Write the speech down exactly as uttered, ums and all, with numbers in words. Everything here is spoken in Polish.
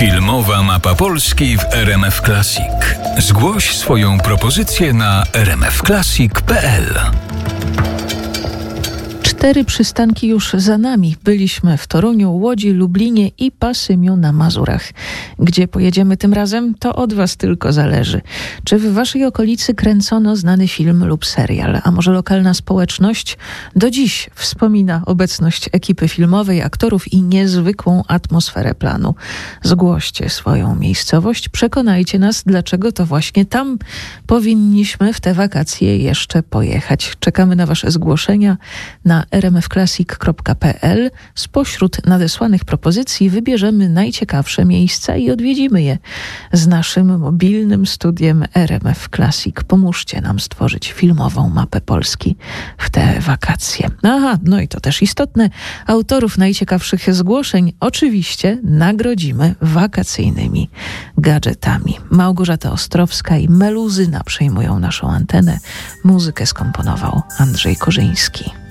Filmowa mapa Polski w R M F Classic. Zgłoś swoją propozycję na r m f classic kropka p l. Cztery przystanki już za nami. Byliśmy w Toruniu, Łodzi, Lublinie i Pasymiu na Mazurach. Gdzie pojedziemy tym razem, to od was tylko zależy. Czy w waszej okolicy kręcono znany film lub serial, a może lokalna społeczność do dziś wspomina obecność ekipy filmowej, aktorów i niezwykłą atmosferę planu. Zgłoście swoją miejscowość, przekonajcie nas, dlaczego to właśnie tam powinniśmy w te wakacje jeszcze pojechać. Czekamy na wasze zgłoszenia na r m f classic kropka p l. Spośród nadesłanych propozycji wybierzemy najciekawsze miejsca i odwiedzimy je z naszym mobilnym studiem R M F Classic. Pomóżcie nam stworzyć filmową mapę Polski w te wakacje. Aha, no i to też istotne. Autorów najciekawszych zgłoszeń oczywiście nagrodzimy wakacyjnymi gadżetami. Małgorzata Ostrowska i Meluzyna przejmują naszą antenę. Muzykę skomponował Andrzej Korzyński.